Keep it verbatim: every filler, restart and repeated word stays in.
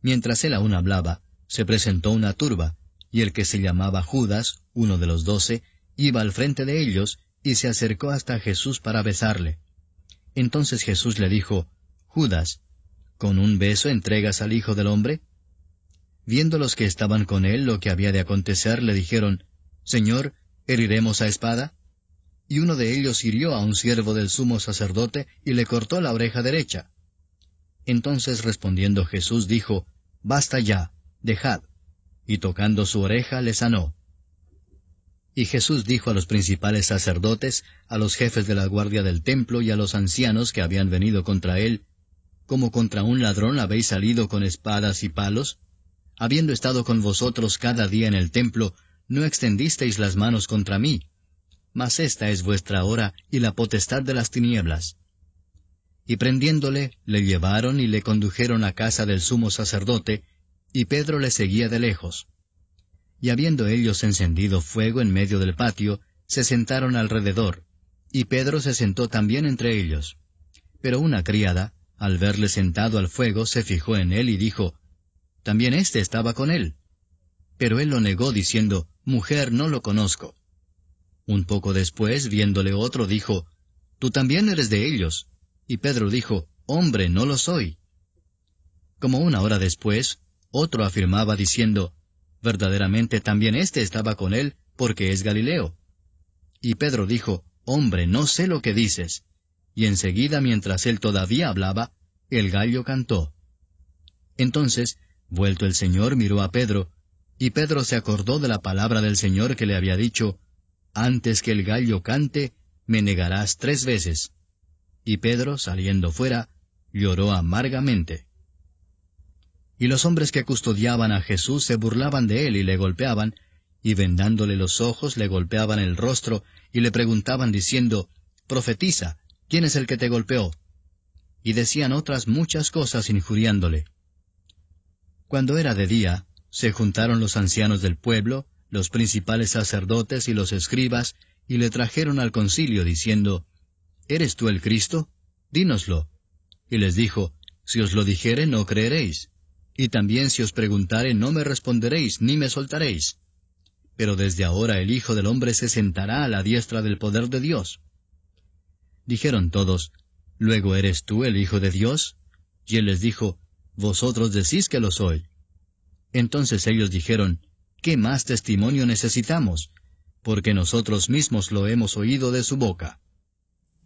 Mientras él aún hablaba, se presentó una turba, y el que se llamaba Judas, uno de los doce, iba al frente de ellos, y se acercó hasta Jesús para besarle. Entonces Jesús le dijo, Judas, ¿con un beso entregas al Hijo del Hombre? Viendo los que estaban con él lo que había de acontecer, le dijeron, Señor, ¿heriremos a espada? Y uno de ellos hirió a un siervo del sumo sacerdote y le cortó la oreja derecha. Entonces respondiendo Jesús dijo, Basta ya, dejad. Y tocando su oreja le sanó. Y Jesús dijo a los principales sacerdotes, a los jefes de la guardia del templo y a los ancianos que habían venido contra él, ¿como contra un ladrón habéis salido con espadas y palos? Habiendo estado con vosotros cada día en el templo, no extendisteis las manos contra mí. Mas esta es vuestra hora y la potestad de las tinieblas. Y prendiéndole, le llevaron y le condujeron a casa del sumo sacerdote, y Pedro le seguía de lejos. Y habiendo ellos encendido fuego en medio del patio, se sentaron alrededor, y Pedro se sentó también entre ellos. Pero una criada, al verle sentado al fuego, se fijó en él y dijo, También éste estaba con él. Pero él lo negó diciendo, Mujer, no lo conozco. Un poco después, viéndole otro, dijo, Tú también eres de ellos. Y Pedro dijo, Hombre, no lo soy. Como una hora después, otro afirmaba diciendo, Verdaderamente también éste estaba con él, porque es Galileo. Y Pedro dijo, Hombre, no sé lo que dices. Y enseguida, mientras él todavía hablaba, el gallo cantó. Entonces, vuelto el Señor, miró a Pedro, y Pedro se acordó de la palabra del Señor que le había dicho, Antes que el gallo cante, me negarás tres veces. Y Pedro, saliendo fuera, lloró amargamente. Y los hombres que custodiaban a Jesús se burlaban de él y le golpeaban, y vendándole los ojos le golpeaban el rostro, y le preguntaban diciendo, Profetiza, ¿quién es el que te golpeó? Y decían otras muchas cosas injuriándole. Cuando era de día, se juntaron los ancianos del pueblo, los principales sacerdotes y los escribas, y le trajeron al concilio diciendo, ¿Eres tú el Cristo? Dínoslo. Y les dijo, Si os lo dijere, no creeréis. Y también si os preguntare, no me responderéis, ni me soltaréis. Pero desde ahora el Hijo del Hombre se sentará a la diestra del poder de Dios. Dijeron todos, ¿Luego eres tú el Hijo de Dios? Y él les dijo, Vosotros decís que lo soy. Entonces ellos dijeron, ¿Qué más testimonio necesitamos? Porque nosotros mismos lo hemos oído de su boca.